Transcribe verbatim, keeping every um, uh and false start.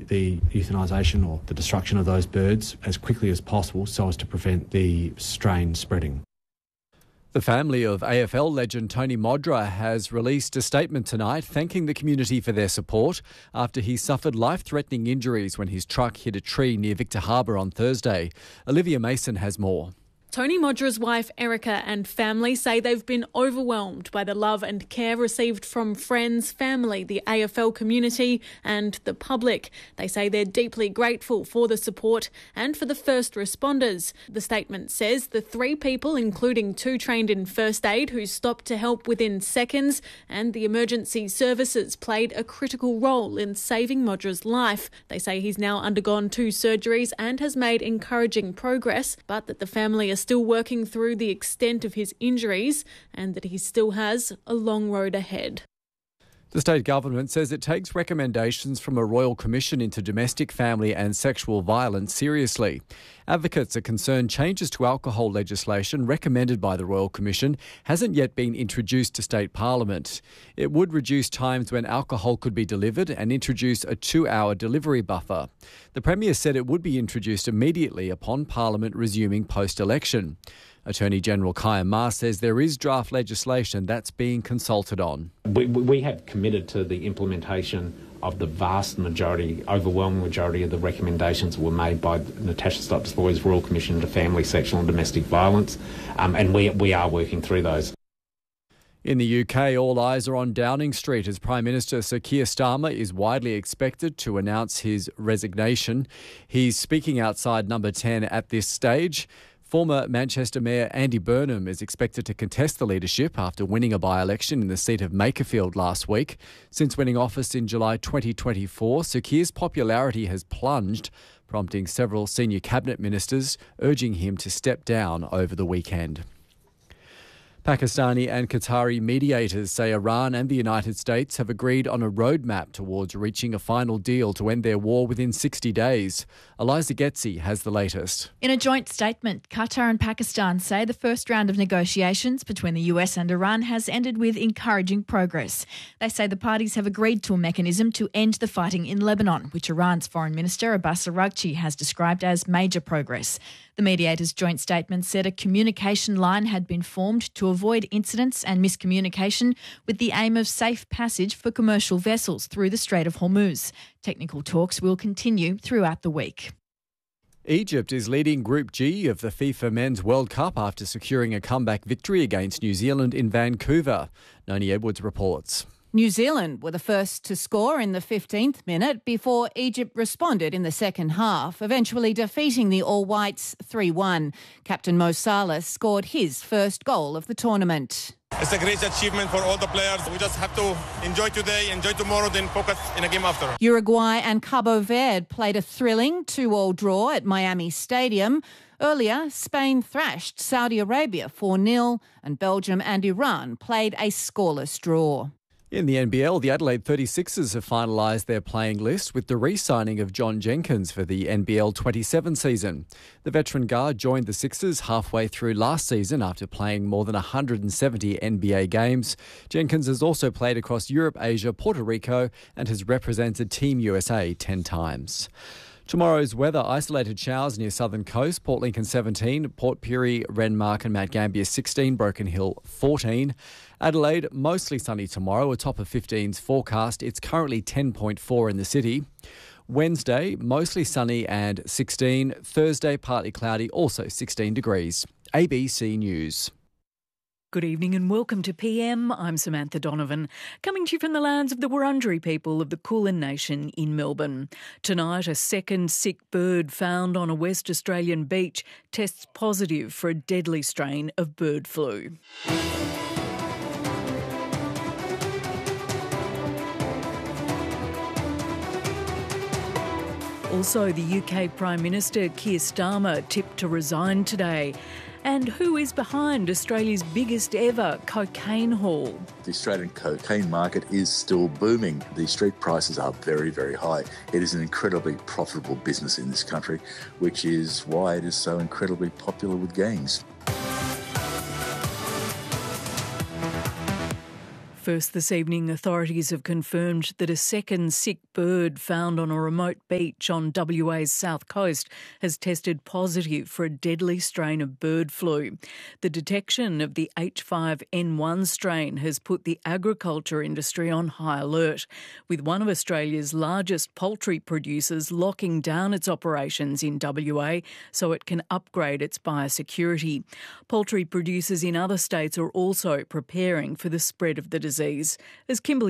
the euthanisation or the destruction of those birds as quickly as possible so as to prevent the strain spreading. The family of A F L legend Tony Modra has released a statement tonight thanking the community for their support after he suffered life-threatening injuries when his truck hit a tree near Victor Harbour on Thursday. Olivia Mason has more. Tony Modra's wife Erica and family say they've been overwhelmed by the love and care received from friends, family, the A F L community and the public. They say they're deeply grateful for the support and for the first responders. The statement says the three people, including two trained in first aid who stopped to help within seconds, and the emergency services played a critical role in saving Modra's life. They say he's now undergone two surgeries and has made encouraging progress, but that the family is still working through the extent of his injuries and that he still has a long road ahead. The state government says it takes recommendations from a Royal Commission into domestic, family and sexual violence seriously. Advocates are concerned changes to alcohol legislation recommended by the Royal Commission hasn't yet been introduced to state parliament. It would reduce times when alcohol could be delivered and introduce a two-hour delivery buffer. The Premier said it would be introduced immediately upon Parliament resuming post-election. Attorney General Kaya Ma says there is draft legislation that's being consulted on. We, we have committed to the implementation of the vast majority, overwhelming majority of the recommendations that were made by Natasha Stott-Despoy's Royal Commission into Family, Sexual and Domestic Violence, um, and we, we are working through those. In the U K, all eyes are on Downing Street as Prime Minister Sir Keir Starmer is widely expected to announce his resignation. He's speaking outside Number ten at this stage. Former Manchester Mayor Andy Burnham is expected to contest the leadership after winning a by-election in the seat of Makerfield last week. Since winning office in July twenty twenty-four, Sir Keir's popularity has plunged, prompting several senior cabinet ministers urging him to step down over the weekend. Pakistani and Qatari mediators say Iran and the United States have agreed on a roadmap towards reaching a final deal to end their war within sixty days. Eliza Getzi has the latest. In a joint statement, Qatar and Pakistan say the first round of negotiations between the U S and Iran has ended with encouraging progress. They say the parties have agreed to a mechanism to end the fighting in Lebanon, which Iran's Foreign Minister Abbas Araghchi has described as major progress. The mediators' joint statement said a communication line had been formed to avoid incidents and miscommunication with the aim of safe passage for commercial vessels through the Strait of Hormuz. Technical talks will continue throughout the week. Egypt is leading Group G of the FIFA Men's World Cup after securing a comeback victory against New Zealand in Vancouver. Noni Edwards reports. New Zealand were the first to score in the fifteenth minute before Egypt responded in the second half, eventually defeating the All Whites three one. Captain Mo Salah scored his first goal of the tournament. It's a great achievement for all the players. We just have to enjoy today, enjoy tomorrow, then focus in a game after. Uruguay and Cabo Verde played a thrilling two all draw at Miami Stadium. Earlier, Spain thrashed Saudi Arabia four nil and Belgium and Iran played a scoreless draw. In the N B L, the Adelaide thirty-sixers have finalised their playing list with the re-signing of John Jenkins for the N B L twenty-seven season. The veteran guard joined the Sixers halfway through last season after playing more than one hundred seventy N B A games. Jenkins has also played across Europe, Asia, Puerto Rico and has represented Team U S A ten times. Tomorrow's weather: isolated showers near southern coast, Port Lincoln seventeen, Port Pirie, Renmark and Mount Gambier sixteen, Broken Hill fourteen. Adelaide, mostly sunny tomorrow, a top of fifteen's forecast. It's currently ten point four in the city. Wednesday, mostly sunny and sixteen. Thursday, partly cloudy, also sixteen degrees. A B C News. Good evening and welcome to P M. I'm Samantha Donovan, coming to you from the lands of the Wurundjeri people of the Kulin Nation in Melbourne. Tonight, a second sick bird found on a West Australian beach tests positive for a deadly strain of bird flu. Also, the U K Prime Minister Keir Starmer tipped to resign today. And who is behind Australia's biggest ever cocaine haul? The Australian cocaine market is still booming. The street prices are very, very high. It is an incredibly profitable business in this country, which is why it is so incredibly popular with gangs. First this evening, authorities have confirmed that a second sick bird found on a remote beach on W A's south coast has tested positive for a deadly strain of bird flu. The detection of the H five N one strain has put the agriculture industry on high alert, with one of Australia's largest poultry producers locking down its operations in W A so it can upgrade its biosecurity. Poultry producers in other states are also preparing for the spread of the disease. As Kimberly